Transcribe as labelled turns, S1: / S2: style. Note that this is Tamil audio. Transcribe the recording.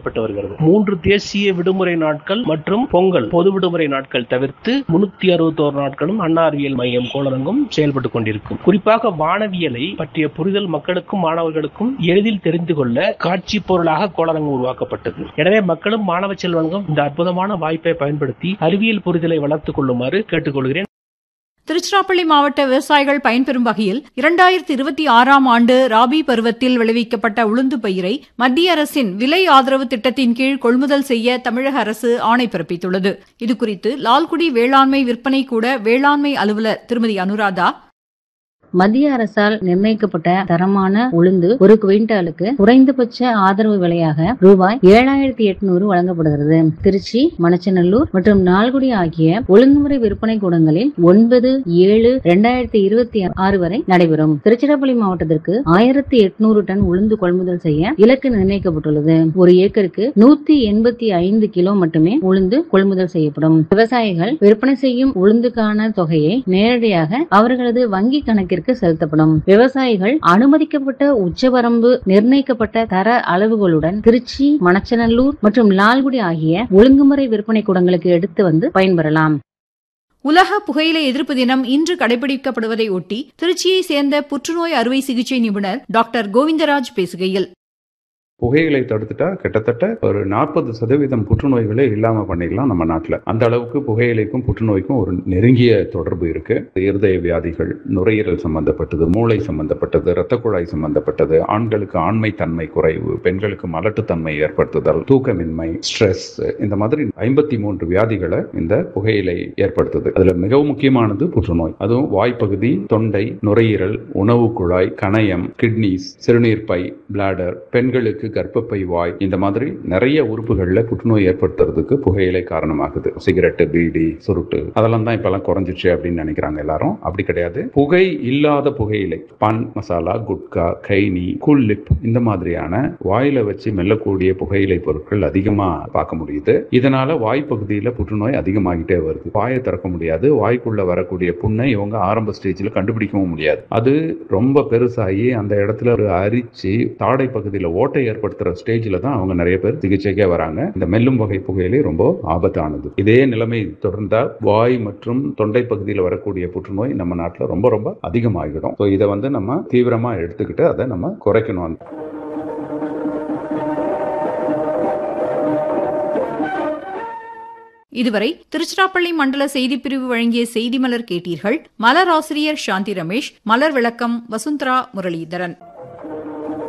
S1: செயல்பட்டு வருகிறது. 3 தேசிய விடுமுறை நாட்கள் மற்றும் பொங்கல் பொது விடுமுறை நாட்கள் தவிர்த்து 361 நாட்களும் அண்ணா அறிவியல் மையம் கோளரங்கம் செயல்பட்டு கொண்டிருக்கும். குறிப்பாக வானவியலை பற்றிய புரிதல் மக்களுக்கும் மாணவர்களுக்கும் எளிதில் தெரிந்து கொள்ள காட்சி பொருளாக கோளரங்கம் உருவாக்கப்பட்டது. எனவே மக்களும் மாணவ செல்வங்களும் இந்த அற்புதமான வாய்ப்பை பயன்படுத்தி அறிவியல் புரிதலை வளர்த்துக் கொள்ளுமாறு கேட்டுக்கொள்கிறேன்.
S2: திருச்சிராப்பள்ளி மாவட்ட விவசாயிகள் பயன்பெறும் வகையில் 2026ஆம் ஆண்டு ராபி பருவத்தில் விளைவிக்கப்பட்ட உளுந்து பயிரை மத்திய அரசின் விலை ஆதரவு திட்டத்தின் கீழ் கொள்முதல் செய்ய தமிழக அரசு ஆணை பிறப்பித்துள்ளது. இதுகுறித்து லால்குடி வேளாண்மை விற்பனை கூட வேளாண்மை அலுவலர் திருமதி அனுராதா,
S3: மத்திய அரசால் நிர்ணயிக்கப்பட்ட தரமான உளுந்து ஒரு குவிண்டாலுக்கு குறைந்தபட்ச ஆதரவு விலையாக ரூபாய் 7,800 வழங்கப்படுகிறது. திருச்சி, மணச்சநல்லூர் மற்றும் லால்குடி ஆகிய ஒழுங்குமுறை விற்பனை கூடங்களில் 9/7/2026 வரை நடைபெறும். திருச்சிராப்பள்ளி மாவட்டத்திற்கு 1,800 டன் உளுந்து கொள்முதல் செய்ய இலக்கு நிர்ணயிக்கப்பட்டுள்ளது. ஒரு ஏக்கருக்கு 185 கிலோ மட்டுமே உளுந்து கொள்முதல் செய்யப்படும். விவசாயிகள் விற்பனை செய்யும் உளுந்துக்கான தொகையை நேரடியாக அவர்களது வங்கி கணக்கிற்கு செலுத்தப்படும். விவசாயிகள் அனுமதிக்கப்பட்ட உச்சவரம்பு நிர்ணயிக்கப்பட்ட தர அளவுகளுடன் திருச்சி, மணச்சநல்லூர் மற்றும் லால்குடி ஆகிய ஒழுங்குமுறை விற்பனை கூடங்களுக்கு எடுத்து வந்து பயன்பெறலாம்.
S2: உலக புகையிலை எதிர்ப்பு தினம் இன்று கடைபிடிக்கப்படுவதை ஒட்டி திருச்சியை சேர்ந்த புற்றுநோய் அறுவை சிகிச்சை நிபுணர் டாக்டர் கோவிந்தராஜ் பேசுகையில்,
S4: புகையிலை தடுத்துட்டா கிட்டத்தட்ட ஒரு 40% புற்றுநோய்களே இல்லாம பண்ணிடலாம் நம்ம நாட்டில். அந்த அளவுக்கு புகையிலைக்கும் புற்றுநோய்க்கும் ஒரு நெருங்கிய தொடர்பு இருக்கு. இருதய வியாதிகள், நுரையீரல் சம்பந்தப்பட்டது, மூளை சம்பந்தப்பட்டது, இரத்த குழாய் சம்பந்தப்பட்டது, ஆண்களுக்கு ஆண்மை தன்மை குறைவு, பெண்களுக்கு மலட்டுத்தன்மை ஏற்படுத்துதல், தூக்கமின்மை, ஸ்ட்ரெஸ், இந்த மாதிரி 53 வியாதிகளை இந்த புகையிலை ஏற்படுத்துது. அதுல மிகவும் முக்கியமானது புற்றுநோய். அதுவும் வாய்ப்பகுதி, தொண்டை, நுரையீரல், உணவு குழாய், கணையம், கிட்னிஸ், சிறுநீர்ப்பை, பிளாடர், பெண்களுக்கு கர்ப்பப்பை வாய், இந்த மாதிரி நிறைய உறுப்புகள்ல புற்றுநோய் ஏற்படுத்துறதுக்கு புகையிலை காரணமாகுது. சிகரெட்டு, பீடி, சுருட்டு அதெல்லாம் தான் இப்பெல்லாம் குறைஞ்சிச்சு அப்படின்னு நினைக்கிறாங்க எல்லாரும். அப்படி கிடையாது. புகை இல்லாத புகையிலை, பான் மசாலா, குட்கா, கைனி, கூல்லிப், இந்த மாதிரியான வாயில வச்சு மெல்லக்கூடிய புகையிலை பொருட்கள் அதிகமா பார்க்க முடியுது. இதனால வாய்ப்பகுதியில புற்றுநோய் அதிகமாகிட்டே வருது. வாயை திறக்க முடியாது. வாய்க்குள்ள வரக்கூடிய புண்ணை இவங்க ஆரம்ப ஸ்டேஜ்ல கண்டுபிடிக்கவும் முடியாது. அது ரொம்ப பெருசாகி அந்த இடத்துல ஒரு அரிச்சு தாடை பகுதியில ஓட்டை ஏற்படுத்துற ஸ்டேஜ்ல தான் அவங்க நிறைய பேர் சிகிச்சைக்கே வராங்க. இந்த மெல்லும் வகை புகையிலை ரொம்ப ஆபத்தானது. இதே நிலைமை தொடர்ந்தா வாய் மற்றும் தொண்டை பகுதியில் வரக்கூடிய புற்றுநோய் நம்ம நாட்டில் ரொம்ப ரொம்ப அதிகமாகிடும். இதை நம்ம தீவிரமா எடுத்துக்கிட்டு அதை நம்ம குறைக்கணும்.
S2: இதுவரை திருச்சிராப்பள்ளி மண்டல செய்திப்பிரிவு வழங்கிய செய்தி மலர் கேட்டீர்கள். மலர் ஆசிரியர் சாந்தி ரமேஷ், மலர் விளக்கம் வசுந்தரா முரளிதரன்.